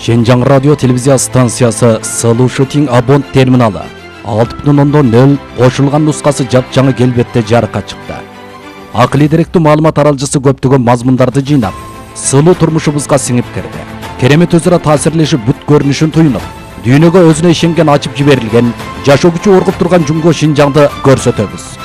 Şenjan Radyo Televizya Stansiyası Sılı Shooting Abont Terminалы 6.0 qo'shilgan nusqасы jap-жаңы kelbetте жарыққа chiqdi. Aqliy direktүү ma'lumot taralgısı көптөгөн mazmunlardı жыйнап, сылуу турмушубузга сиңип кирди. Керемет өзара таасирлешип бүт көрүнүшүн туюнуп, дүйнөгө өзүнө ишенген ачып жиберилген, жашоо күчү оргуп турган Жумго Шинжаңды көрсөтөбүз.